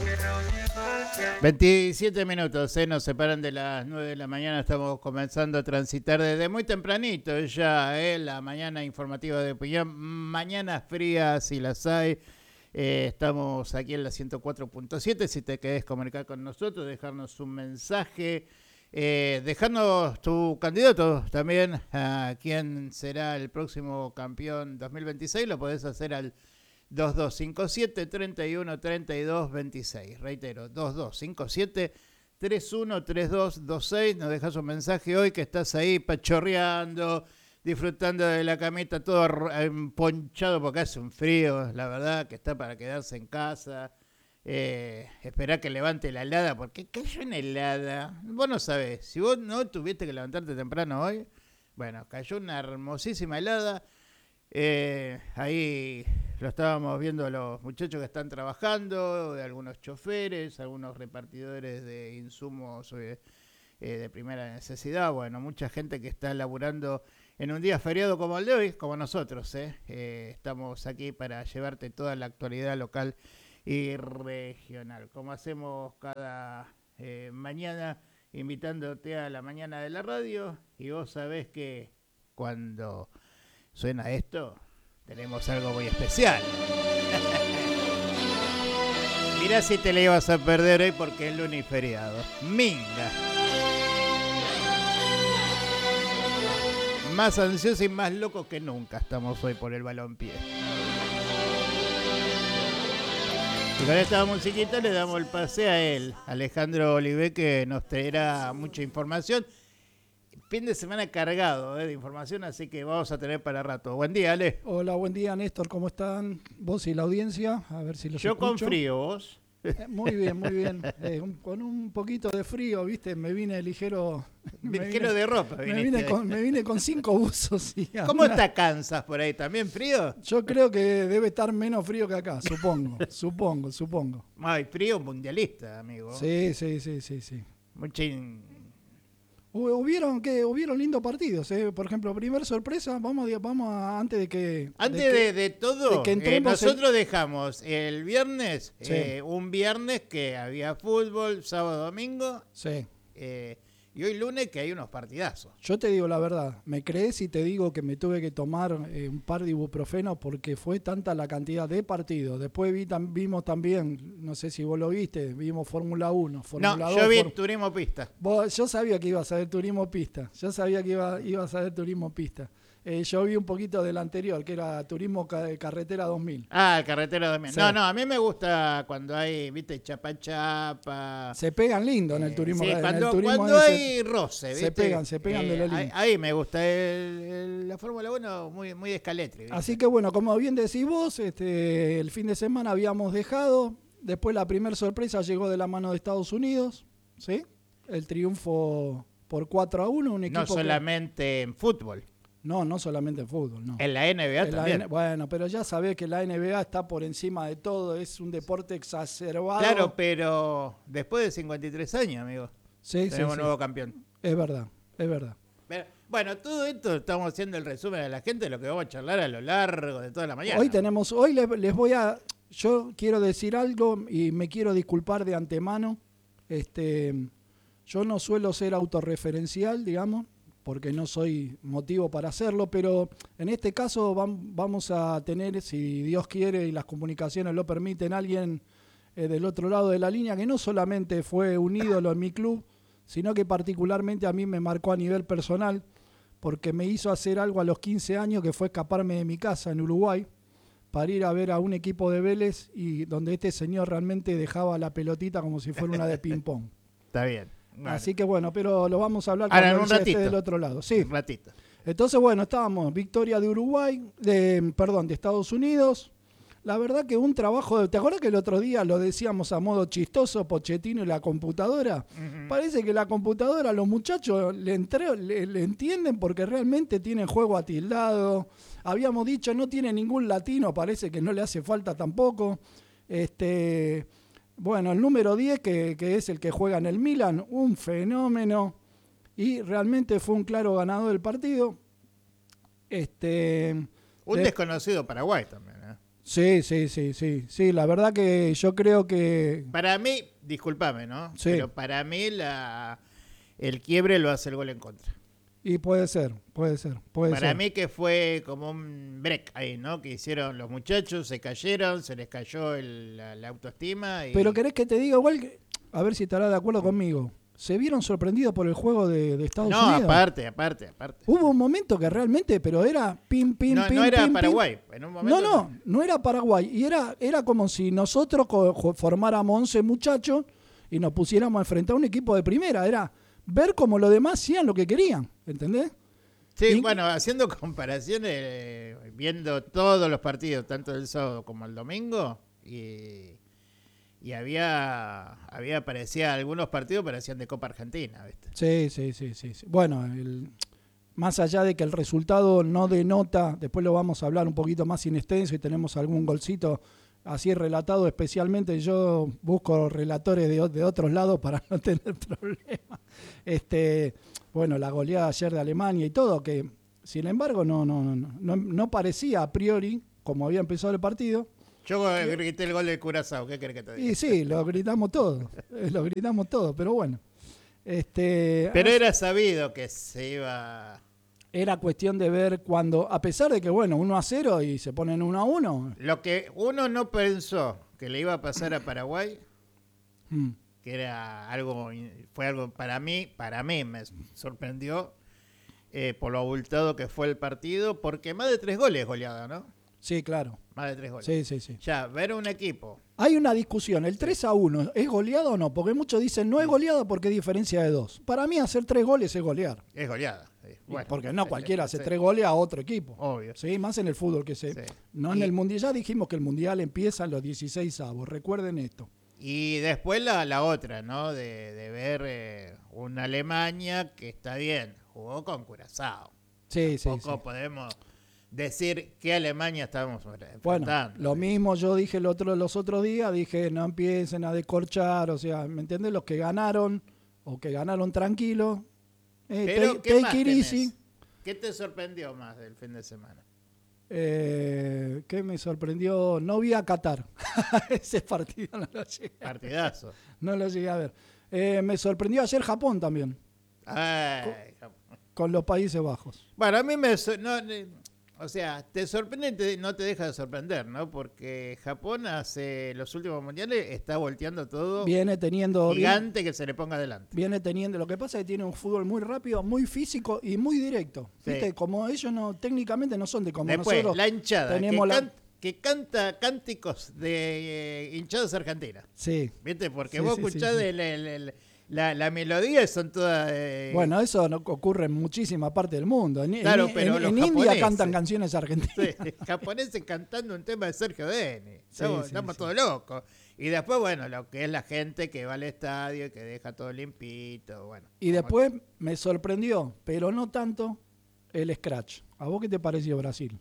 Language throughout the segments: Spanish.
27 minutos, nos separan de las 9 de la mañana. Estamos comenzando a transitar desde muy tempranito ya, la mañana informativa de opinión. Mañanas frías si las hay. Estamos aquí en la 104.7. Si te querés comunicar con nosotros, dejarnos un mensaje, dejarnos tu candidato también a quién será el próximo campeón 2026. Lo podés hacer al 2257 31 32 26. Reitero, 2257 31 32 26. Nos dejas un mensaje hoy que estás ahí pachorreando, disfrutando de la camita, todo emponchado porque hace un frío, la verdad que está para quedarse en casa. Esperá que levante la helada, porque cayó una helada. Vos no sabés, si vos no tuviste que levantarte temprano hoy, bueno, cayó una hermosísima helada. Ahí lo estábamos viendo los muchachos que están trabajando, de algunos choferes, algunos repartidores de insumos de primera necesidad. Bueno, mucha gente que está laburando en un día feriado como el de hoy, como nosotros. Estamos aquí para llevarte toda la actualidad local y regional, como hacemos cada mañana, invitándote a la mañana de la radio. Y vos sabés que cuando suena esto, tenemos algo muy especial. Mirá si te la ibas a perder hoy porque es lunes y feriado. Minga. Más ansiosos y más locos que nunca estamos hoy por el balompié. Y con esta musiquita le damos el pase a él, Alejandro Olivé, que nos traerá mucha información. Fin de semana cargado de información, así que vamos a tener para rato. Buen día, Ale. Hola, buen día, Néstor. ¿Cómo están vos y la audiencia? A ver si los Yo escucho. con frío, ¿vos? Muy bien, muy bien. Con un poquito de frío, ¿viste? Me vine ligero. Ligero de ropa. Me vine con 5 buzos. ¿Cómo está Kansas por ahí? ¿También frío? Yo creo que debe estar menos frío que acá, supongo. Ay, frío mundialista, amigo. Sí. Mucha Hubieron lindos partidos, Por ejemplo, primer sorpresa, vamos antes de que... Antes de todo, nosotros el... dejamos el viernes, sí. Un viernes que había fútbol, sábado, domingo, sí. Y hoy lunes que hay unos partidazos. Yo te digo la verdad, ¿me crees si te digo que me tuve que tomar un par de ibuprofeno porque fue tanta la cantidad de partidos? Después vimos también, no sé si vos lo viste, vimos Fórmula 1, Fórmula 2. No, yo vi Turismo Pista. Yo sabía que ibas a ver Turismo Pista, yo vi un poquito del anterior, que era Turismo Carretera 2000. Ah, el Carretera 2000. Sí. No, a mí me gusta cuando hay, viste, chapa. Se pegan lindo en el Turismo. Sí, cuando hay roce, ¿viste? Se pegan de lo lindo. Ahí me gusta. La Fórmula 1 muy de escaletri, ¿viste? Así que bueno, como bien decís vos, el fin de semana habíamos dejado, después la primera sorpresa llegó de la mano de Estados Unidos, ¿sí? El triunfo por 4-1, un equipo no solamente en fútbol. No solamente en fútbol, no. En la NBA también. Bueno, pero ya sabés que la NBA está por encima de todo, es un deporte exacerbado. Claro, pero después de 53 años, amigo, tenemos un nuevo campeón. Es verdad. Pero, bueno, todo esto estamos haciendo el resumen a la gente de lo que vamos a charlar a lo largo de toda la mañana. Yo quiero decir algo y me quiero disculpar de antemano. Yo no suelo ser autorreferencial, digamos, porque no soy motivo para hacerlo, pero en este caso vamos a tener, si Dios quiere y las comunicaciones lo permiten, alguien del otro lado de la línea que no solamente fue un ídolo en mi club, sino que particularmente a mí me marcó a nivel personal, porque me hizo hacer algo a los 15 años que fue escaparme de mi casa en Uruguay para ir a ver a un equipo de Vélez y donde este señor realmente dejaba la pelotita como si fuera una de ping-pong. Está bien. Bueno. Así que bueno, pero lo vamos a hablar cuando él esté del otro lado. Sí. Un ratito. Entonces, bueno, estábamos, victoria de Uruguay, de Estados Unidos. La verdad que un trabajo, ¿te acuerdas que el otro día lo decíamos a modo chistoso, Pochettino y la computadora? Uh-huh. Parece que la computadora, los muchachos le entienden porque realmente tienen juego atildado. Habíamos dicho, no tiene ningún latino, parece que no le hace falta tampoco. Bueno, el número 10, que es el que juega en el Milan, un fenómeno. Y realmente fue un claro ganador del partido. Un desconocido Paraguay también, ¿eh? Sí, sí, sí, sí. Sí, la verdad que yo creo que... Para mí, discúlpame, ¿no? Sí. Pero para mí el quiebre lo hace el gol en contra. Y puede ser, puede ser, puede Para ser. mí que fue como un break ahí, ¿no? Que hicieron los muchachos, se cayeron, se les cayó la autoestima. Pero querés que te diga igual, a ver si estarás de acuerdo conmigo. ¿Se vieron sorprendidos por el juego de Estados No, Unidos? aparte. Hubo un momento que realmente, pero era pim, pim, No, pim, no era pim, Paraguay. En un momento no era Paraguay. Y era como si nosotros formáramos 11 muchachos y nos pusiéramos a enfrentar a un equipo de primera. Era ver cómo los demás hacían lo que querían, ¿entendés? Sí, bueno, haciendo comparaciones, viendo todos los partidos, tanto el sábado como el domingo, y parecía algunos partidos parecían de Copa Argentina, ¿viste? Sí. Bueno, más allá de que el resultado no denota, después lo vamos a hablar un poquito más sin extenso y tenemos algún golcito así relatado, especialmente yo busco relatores de otros lados para no tener problemas. Bueno, la goleada ayer de Alemania y todo, que sin embargo no parecía a priori, como había empezado el partido. Yo grité el gol de Curazao, ¿qué querés que te diga? Y sí, lo gritamos todo, pero bueno. Pero era sabido que se iba... Era cuestión de ver cuando, a pesar de que, bueno, 1-0 y se ponen 1-1. Lo que uno no pensó que le iba a pasar a Paraguay, que era fue algo para mí me sorprendió por lo abultado que fue el partido, porque más de 3 goles goleada, ¿no? Sí, claro. Más de 3 goles. Sí. Ya, ver un equipo. Hay una discusión, ¿el 3-1 es goleado o no? Porque muchos dicen no es goleado porque hay diferencia de 2. Para mí hacer 3 goles es golear. Es goleada. Bueno, porque no cualquiera hace 3 goles a otro equipo. Obvio. Sí, más en el fútbol que se... Sí. No en el Mundial. Ya dijimos que el Mundial empieza en los 16avos. Recuerden esto. Y después la otra, ¿no? De ver una Alemania que está bien, jugó con Curazao. Sí. Tampoco podemos decir qué Alemania estábamos enfrentando. Bueno, lo mismo yo dije los otros días, dije no empiecen a descorchar, o sea, ¿me entiendes? Los que ganaron o que ganaron tranquilos. Pero, ¿qué más tenés? ¿Qué te sorprendió más del fin de semana? ¿Qué me sorprendió? No vi a Qatar. Ese partido no lo llegué a ver. Partidazo. No lo llegué a ver. Me sorprendió ayer Japón también. Con los Países Bajos. Bueno, a mí o sea, te sorprende, no te deja de sorprender, ¿no? Porque Japón hace los últimos mundiales está volteando todo. Viene teniendo... Gigante que se le ponga adelante. Viene teniendo... Lo que pasa es que tiene un fútbol muy rápido, muy físico y muy directo. Sí. ¿Viste? Como ellos técnicamente no son de como después, nosotros. La hinchada, tenemos que canta cánticos de hinchadas argentinas. Sí. ¿Viste? Porque vos escuchás la melodía son todas... Bueno, eso no ocurre en muchísima parte del mundo. Claro, pero en India cantan canciones argentinas. Sí, japoneses cantando un tema de Sergio Denis. Estamos todos locos. Y después, bueno, lo que es la gente que va al estadio y que deja todo limpito. Bueno, y después me sorprendió, pero no tanto, el scratch. ¿A vos qué te pareció Brasil?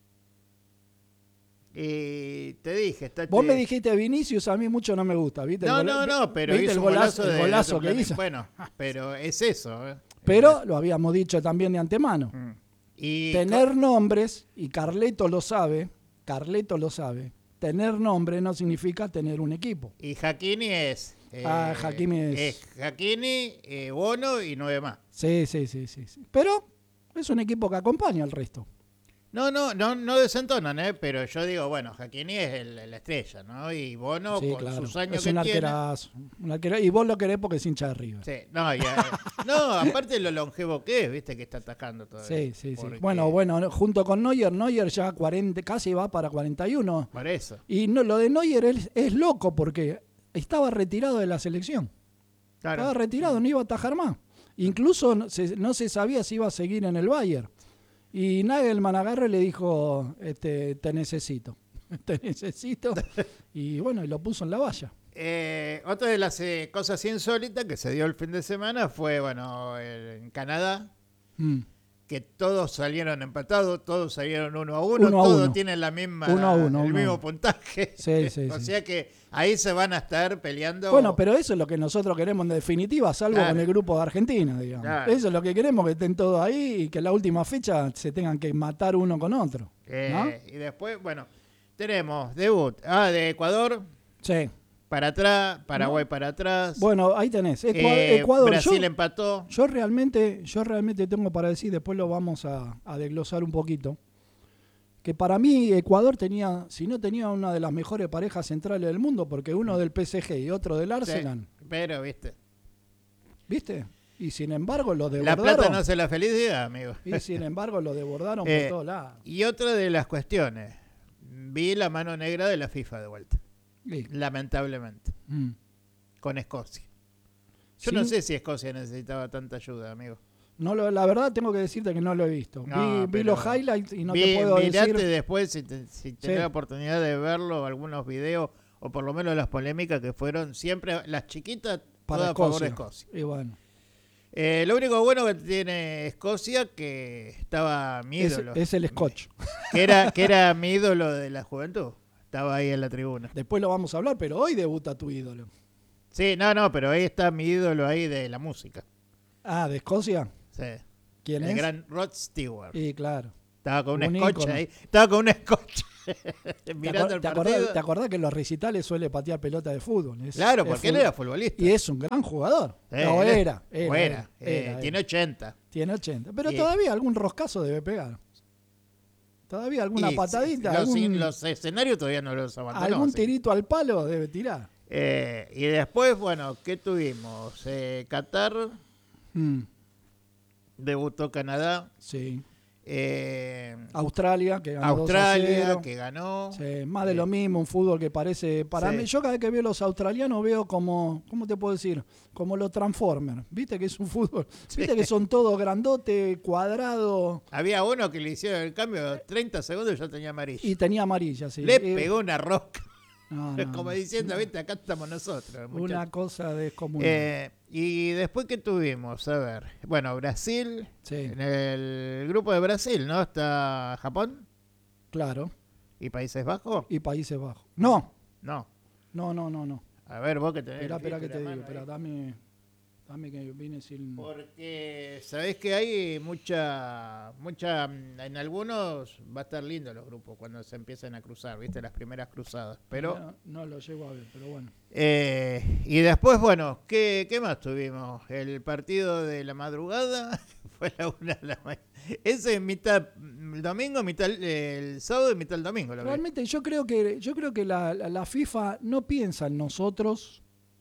Y te dije... Vos me dijiste Vinicius, a mí mucho no me gusta, ¿viste? No, pero ¿viste hizo el golazo que hizo? Bueno, pero es eso. Pero lo habíamos dicho también de antemano. Tener nombres, y Carleto lo sabe, tener nombres no significa tener un equipo. Y Hakimi es... Hakimi es Hakimi, Bono y 9 más. Sí. Pero es un equipo que acompaña al resto. No desentonan, pero yo digo, bueno, Hakimi es la estrella, ¿no? Y Bono, con sus años es que tiene... Un arquerazo, y vos lo querés porque es hincha de River. Sí, aparte lo longevo que es, viste, que está atajando todo. Sí. Bueno, junto con Neuer ya 40, casi va para 41. Por eso. Y lo de Neuer es loco porque estaba retirado de la selección. Claro. Estaba retirado, no iba a atajar más. Incluso no se sabía si iba a seguir en el Bayern. Y Nagelman agarró y le dijo, te necesito. Y bueno, y lo puso en la valla. Otra de las cosas insólitas que se dio el fin de semana fue, bueno, en Canadá, que todos salieron empatados, todos salieron 1-1, todos tienen la misma, el mismo puntaje. Sí. O sea que ahí se van a estar peleando. Bueno, pero eso es lo que nosotros queremos en definitiva, salvo con el grupo de Argentina, digamos. Claro. Eso es lo que queremos, que estén todos ahí y que en la última fecha se tengan que matar uno con otro. ¿no? Y después, bueno, Tenemos debut. De Ecuador Sí. para atrás, Paraguay para atrás. Bueno, ahí tenés. Ecuador. Brasil empató. Yo realmente tengo para decir, después lo vamos a desglosar un poquito, que para mí Ecuador tenía, si no tenía una de las mejores parejas centrales del mundo, porque uno del PSG y otro del Arsenal. Sí, pero, viste. ¿Viste? Y sin embargo lo La desbordaron. plata no hace la felicidad, amigo. Y sin embargo lo desbordaron por todos lados. Y otra de las cuestiones. Vi la mano negra de la FIFA de vuelta. Sí. Lamentablemente. Con Escocia. Yo no sé si Escocia necesitaba tanta ayuda, amigo. No la verdad tengo que decirte que no lo he visto. No, vi los highlights y no te puedo mirate decir. después si tenés la oportunidad de verlo, algunos videos, o por lo menos las polémicas que fueron siempre las chiquitas Para todas a favor de Escocia. Y bueno. Lo único bueno que tiene Escocia, que estaba mi ídolo. Es el Scotch. Que era mi ídolo de la juventud. Estaba ahí en la tribuna. Después lo vamos a hablar, pero hoy debuta tu ídolo. Sí, no, pero ahí está mi ídolo ahí de la música. Ah, ¿de Escocia? Sí. ¿Quién el es? gran Rod Stewart. Y claro. Estaba con un Un scotch ícono. ahí. Estaba con un scotch. Mirando el ¿Te partido. acordás que en los recitales suele patear pelota de fútbol? Claro, porque él era futbolista. Y es un gran jugador. No, era. Tiene 80. Tiene 80. Pero Y- todavía algún roscazo debe pegar. Todavía alguna Y patadita, los escenarios todavía no los abandonó. algún sí. tirito al palo debe tirar. Y después, bueno, ¿qué tuvimos? Qatar, debutó Canadá. Sí. eh, Australia, que ganó Australia, 2-0. que ganó. Sí, más de lo mismo, un fútbol que parece, para Sí. mí, yo cada vez que veo los australianos veo como, ¿cómo te puedo decir? Como los Transformers, viste que es un fútbol, viste que son todos grandote, cuadrado, Había uno que le hicieron el cambio 30 segundos y ya tenía amarillo. y tenía amarilla, sí. Le pegó una rosca. No, no, Como no. diciendo, viste, acá estamos nosotros. Una muchachos. cosa descomunal. Y después, ¿qué tuvimos? A ver. Bueno, Brasil. Sí. En el grupo de Brasil, ¿no? Está Japón Claro, y Países Bajos. y Países Bajos. No, No. no. A ver, vos que tenés. Espera el que FIFA te en la digo, mano espera, ahí. dame que vine sin... Porque sabés que hay mucha, en algunos va a estar lindo los grupos cuando se empiecen a cruzar, viste, las primeras cruzadas. Pero No lo llego a ver, pero bueno. y después, bueno, ¿qué más tuvimos? El partido de la madrugada fue a la 1 de la mañana. Ese es mitad el domingo, mitad el sábado y mitad el domingo. Lo vi. Realmente yo creo que la FIFA no piensa en nosotros,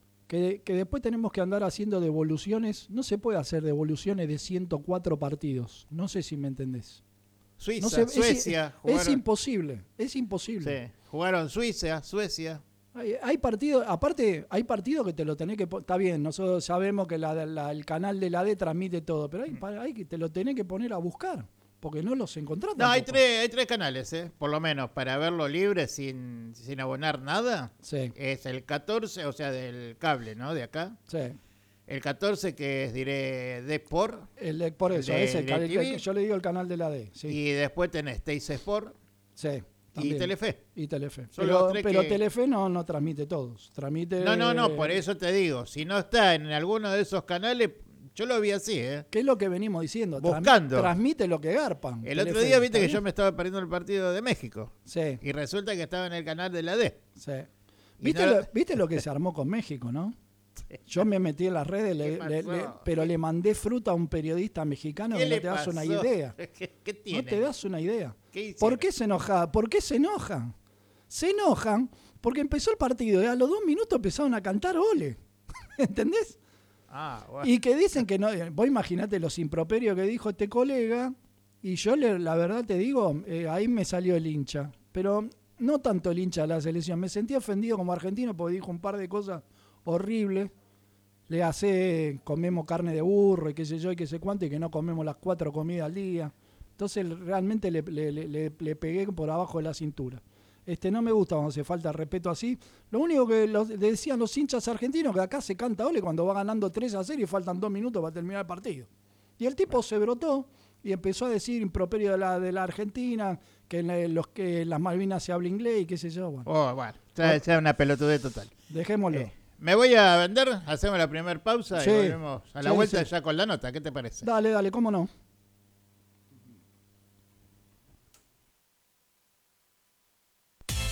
que después tenemos que andar haciendo devoluciones. No se puede hacer devoluciones de 104 partidos. No sé si me entendés. Suiza, No sé, Suecia. es imposible, es imposible. Sí, jugaron Suiza, Suecia. Hay partidos, aparte, hay partidos que te lo tenés que... Está bien, nosotros sabemos que el canal de la D transmite todo, pero hay que te lo tenés que poner a buscar, porque no los encontrás. No, hay tampoco. tres canales, por lo menos, para verlo libre sin abonar nada. Sí, Es el 14, o sea, del cable, ¿no? De acá. sí. El 14, que es, diré, Deport. Por eso, De ese, TV. yo le digo el canal de la D. Sí, Y después tenés Teis Sport sí, y también. Telefe. Y Telefe. Son los Pero, tres que- Telefe no transmite todos. Transmite. No, por eso te digo. Si no está en alguno de esos canales, yo lo vi así, ¿Qué es lo que venimos diciendo? Buscando. Transmite lo que garpan. El otro Telefe, día viste ¿está que bien? yo me estaba perdiendo el partido de México. Sí, Y resulta que estaba en el canal de la D. sí. Y no- ¿Viste lo que se armó con México, no? Yo me metí en las redes, ¿Qué pasó? pero le mandé fruta a un periodista mexicano ¿Qué que no le te das una pasó? idea. ¿Qué tiene? No te das una idea. ¿Qué hicieron? ¿Por qué se enoja? ¿Por qué se enojan? Se enojan porque empezó el partido y a los 2 minutos empezaron a cantar ole. ¿Entendés? Ah, bueno. Y que dicen que no. Vos imaginate los improperios que dijo este colega. Y yo, la verdad te digo, ahí me salió el hincha. Pero no tanto el hincha de la selección. Me sentí ofendido como argentino porque dijo un par de cosas horribles. Le hace, comemos carne de burro y qué sé yo y qué sé cuánto, y que no comemos las 4 comidas al día. Entonces realmente le pegué por abajo de la cintura. No me gusta cuando se falta el respeto así. Lo único que le decían los hinchas argentinos, que acá se canta ole cuando va ganando 3-0 y faltan 2 minutos para terminar el partido. Y el tipo se brotó y empezó a decir improperio de la Argentina, que en las Malvinas se habla inglés y qué sé yo. Bueno, Bueno, ya una pelotudez total. dejémoslo. Me voy a vender, hacemos la primera pausa Sí. y volvemos a la Sí, vuelta sí. ya con la nota. ¿Qué te parece? Dale, cómo no.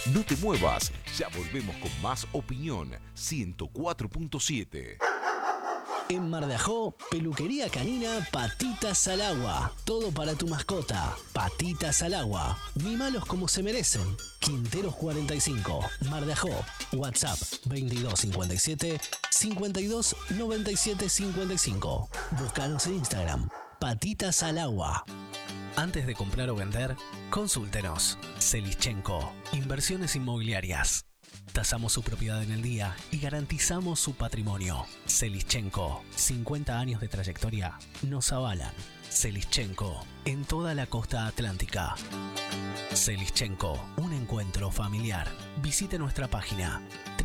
No te muevas, ya volvemos con más Opinión 104.7. En Mar de Ajó, peluquería canina Patitas al Agua. Todo para tu mascota. Patitas al Agua. Mimalos como se merecen. Quinteros 45. Mar de Ajó. WhatsApp 2257 52 97 55. Búscanos en Instagram. Patitas al Agua. Antes de comprar o vender, consúltenos. Selischenko. Inversiones inmobiliarias. Tasamos su propiedad en el día y garantizamos su patrimonio. Selischenko, 50 años de trayectoria nos avalan. Selischenko, en toda la costa atlántica. Selischenko, un encuentro familiar. Visite nuestra página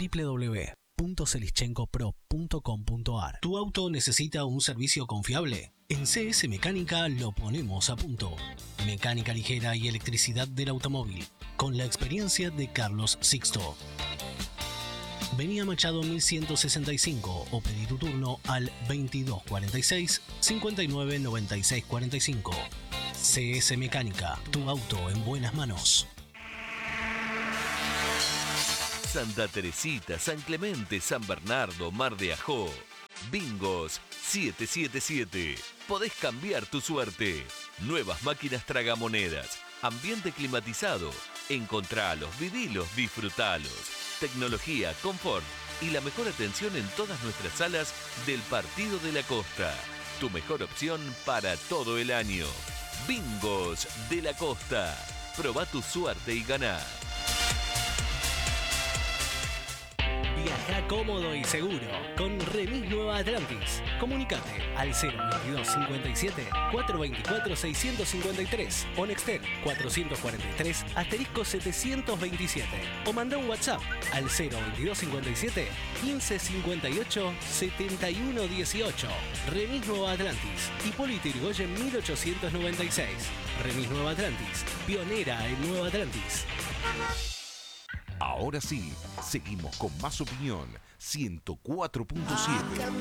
www.selischenkopro.com.ar. ¿Tu auto necesita un servicio confiable? En CS Mecánica lo ponemos a punto. Mecánica ligera y electricidad del automóvil, con la experiencia de Carlos Sixto. Vení a Machado 1165 o pedí tu turno al 2246 59 96 45. CS Mecánica, tu auto en buenas manos. Santa Teresita, San Clemente, San Bernardo, Mar de Ajó. Bingos 777. Podés cambiar tu suerte. Nuevas máquinas tragamonedas. Ambiente climatizado. Encontralos, vivilos, disfrutalos. Tecnología, confort y la mejor atención en todas nuestras salas del Partido de la Costa. Tu mejor opción para todo el año. Bingos de la Costa. Probá tu suerte y ganá. Viaja cómodo y seguro con Remis Nueva Atlantis. Comunicate al 022 57 424 653 o Nextel 443 asterisco 727 o manda un WhatsApp al 022 57 15 58 71 18. Remis Nueva Atlantis, Hipólito Yrigoyen 1896. Remis Nueva Atlantis, pionera en Nueva Atlantis. Ahora sí, seguimos con más Opinión 104.7.